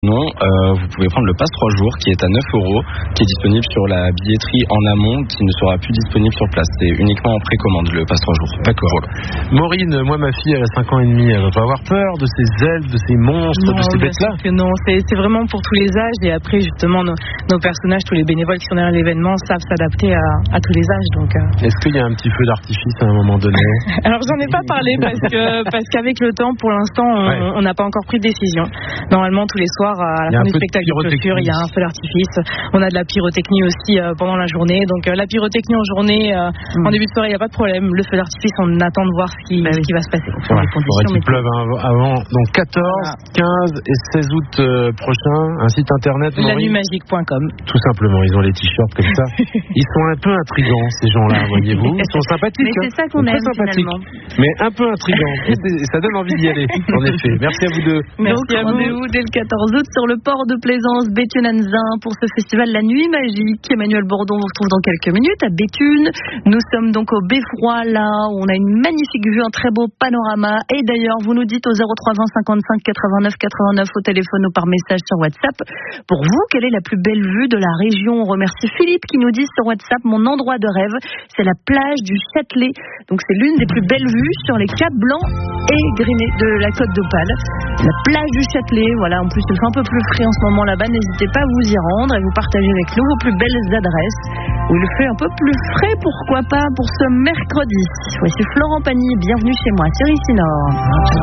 Non, vous pouvez prendre le pass 3 jours qui est à 9 €, qui est disponible sur la billetterie en amont, qui ne sera plus disponible sur place. C'est uniquement en précommande le pass 3 jours. D'accord. Voilà. Maureen, moi ma fille elle a 5 ans et demi, elle va pas avoir peur de ces elfes, de ces monstres, de ces bêtes-là? Non, c'est vraiment pour tous les âges et après justement nos personnages, tous les bénévoles qui sont derrière l'événement savent s'adapter à tous les âges. Donc, Est-ce qu'il y a un petit feu d'artifice à un moment donné? Alors j'en ai pas parlé parce qu'avec le temps, pour l'instant, on n'a pas encore pris de décision. Normalement tous les soirs à la fin du spectacle de clôture, il y a un feu d'artifice. On a de la pyrotechnie aussi pendant la journée. Donc la pyrotechnie en journée, en début de soirée, il n'y a pas de problème. Le feu d'artifice, on attend de voir ce qui va se passer. Ouais, faudrait qu'il pleuve avant. Donc 14, 15 et 16 août prochain, un site internet. Lanuitmagique.com. Tout simplement, ils ont les t-shirts comme ça. Ils sont un peu intrigants ces gens-là, voyez-vous. Ils sont sympathiques. Mais c'est ça qu'on aime finalement. Mais un peu intrigants. Et ça donne envie d'y aller, en effet. Merci à vous deux. Donc rendez-vous dès le 14 août sur le port de Plaisance, Béthune-Anzin, pour ce festival La Nuit Magique. Emmanuel Bourdon vous retrouve dans quelques minutes à Béthune. Nous sommes donc au Beffroi, là où on a une magnifique vue, un très beau panorama. Et d'ailleurs, vous nous dites au 03 20 55 89 89 au téléphone ou par message sur WhatsApp. Pour vous, quelle est la plus belle vue de la région? On remercie Philippe qui nous dit sur WhatsApp: mon endroit de rêve, c'est la plage du Châtelet. Donc c'est l'une des plus belles vues sur les caps blancs et grimés de la Côte d'Opale. La plage du Châtelet, voilà, en plus il fait un peu plus frais en ce moment là-bas, n'hésitez pas à vous y rendre et vous partager avec nous vos plus belles adresses où il fait un peu plus frais, pourquoi pas, pour ce mercredi. Voici Florent Pagny, bienvenue chez moi sur Ici Nord.